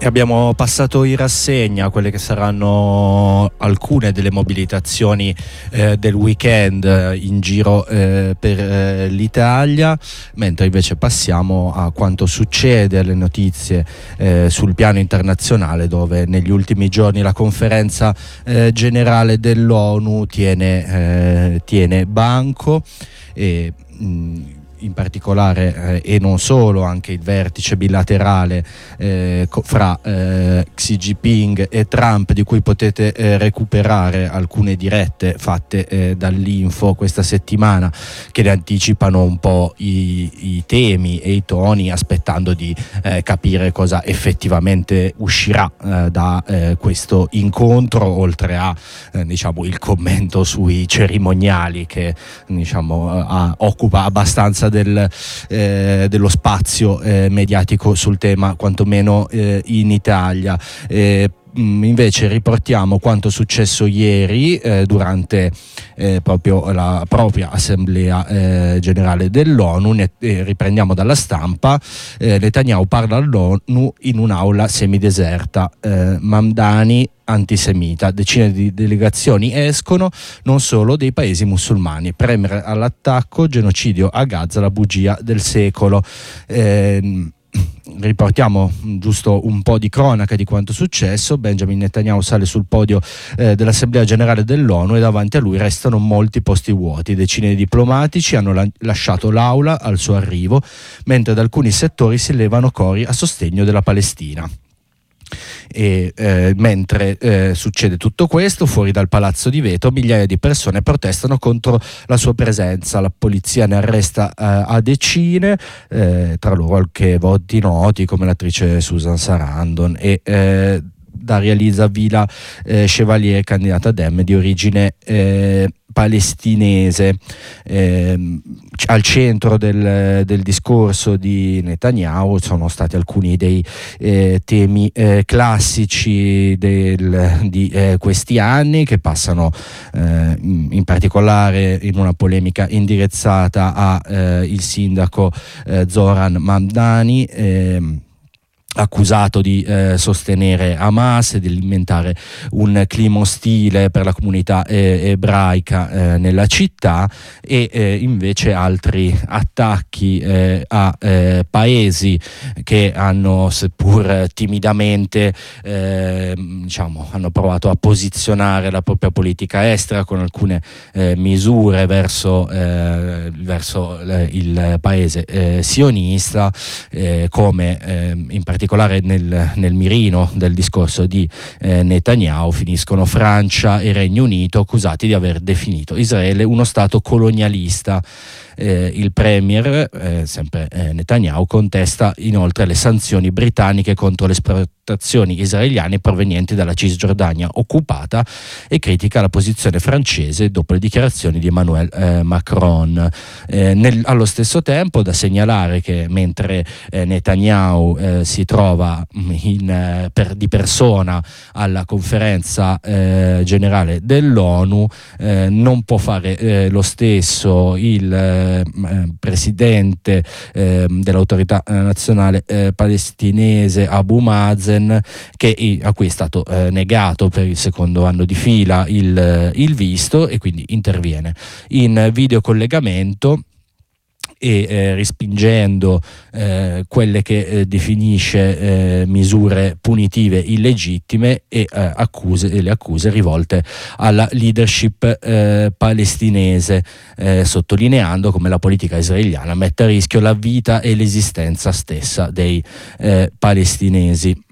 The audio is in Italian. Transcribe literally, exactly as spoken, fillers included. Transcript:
Abbiamo passato in rassegna quelle che saranno alcune delle mobilitazioni eh, del weekend eh, in giro eh, per eh, l'Italia, mentre invece passiamo a quanto succede, alle notizie eh, sul piano internazionale, dove negli ultimi giorni la conferenza eh, generale dell'ONU tiene, eh, tiene banco e mh, in particolare eh, e non solo, anche il vertice bilaterale eh, co- fra eh, Xi Jinping e Trump, di cui potete eh, recuperare alcune dirette fatte eh, dall'Info questa settimana, che ne anticipano un po' i, i temi e i toni, aspettando di eh, capire cosa effettivamente uscirà eh, da eh, questo incontro, oltre a eh, diciamo il commento sui cerimoniali che diciamo a, occupa abbastanza Del, eh, dello spazio eh, mediatico sul tema, quantomeno eh, in Italia. Eh, Invece riportiamo quanto successo ieri eh, durante eh, proprio la propria assemblea eh, generale dell'ONU. Ne, eh, riprendiamo dalla stampa. eh, Netanyahu parla all'ONU in un'aula semideserta. eh, Mamdani antisemita, decine di delegazioni escono, non solo dei paesi musulmani. Premier all'attacco, genocidio a Gaza, la bugia del secolo. eh, Riportiamo giusto un po' di cronaca di quanto successo. Benjamin Netanyahu sale sul podio eh, dell'Assemblea Generale dell'ONU e davanti a lui restano molti posti vuoti. Decine di diplomatici hanno la- lasciato l'aula al suo arrivo, mentre da alcuni settori si levano cori a sostegno della Palestina. E eh, mentre eh, succede tutto questo, fuori dal palazzo di vetro migliaia di persone protestano contro la sua presenza. La polizia ne arresta eh, a decine, eh, tra loro anche volti noti come l'attrice Susan Sarandon e eh, Daria Lisa Vila eh, Chevalier, candidata Dem di origine eh, palestinese. Eh, al centro del, del discorso di Netanyahu sono stati alcuni dei eh, temi eh, classici del, di eh, questi anni, che passano eh, in, in particolare in una polemica indirizzata a eh, il sindaco eh, Zoran Mamdani, eh, accusato di eh, sostenere Hamas e di alimentare un clima ostile per la comunità eh, ebraica eh, nella città, e eh, invece altri attacchi eh, a eh, paesi che hanno, seppur timidamente, eh, diciamo, hanno provato a posizionare la propria politica estera con alcune eh, misure verso, eh, verso eh, il paese eh, sionista, eh, come eh, in particolare particolare nel, nel mirino del discorso di eh, Netanyahu finiscono Francia e Regno Unito, accusati di aver definito Israele uno stato colonialista. Eh, il premier, eh, sempre eh, Netanyahu, contesta inoltre le sanzioni britanniche contro le esportazioni israeliane provenienti dalla Cisgiordania occupata e critica la posizione francese dopo le dichiarazioni di Emmanuel eh, Macron. Eh, nel, allo stesso tempo, da segnalare che mentre eh, Netanyahu eh, si trova in, eh, per, di persona alla conferenza eh, generale dell'ONU, eh, non può fare eh, lo stesso il eh, presidente eh, dell'autorità nazionale eh, palestinese Abu Mazen, che a cui è stato eh, negato per il secondo anno di fila il, il visto, e quindi interviene in videocollegamento e eh, respingendo eh, quelle che eh, definisce eh, misure punitive illegittime e eh, accuse, e le accuse rivolte alla leadership eh, palestinese, eh, sottolineando come la politica israeliana mette a rischio la vita e l'esistenza stessa dei eh, palestinesi.